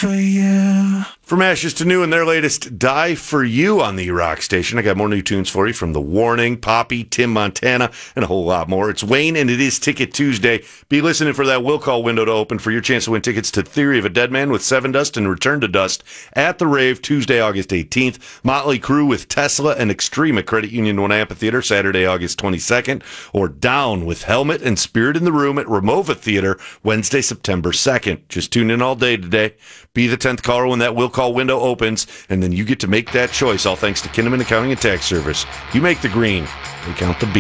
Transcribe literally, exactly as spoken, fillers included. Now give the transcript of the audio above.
for you. From Ashes to New and their latest Die For You on the Rock Station. I got more new tunes for you from The Warning, Poppy, Tim Montana, and a whole lot more. It's Wayne, and it is Ticket Tuesday. Be listening for that will call window to open for your chance to win tickets to Theory of a Dead Man with Seven Dust and Return to Dust at the Rave Tuesday, August eighteenth. Motley Crue with Tesla and Extreme at Credit Union One Amphitheater Saturday, August twenty-second. Or Down with Helmet and Spirit in the Room at Ramova Theater Wednesday, September second. Just tune in all day today. Be the tenth caller when that will call window opens, and then you get to make that choice, all thanks to Kinnaman Accounting and Tax Service. You make the green, we count the beans.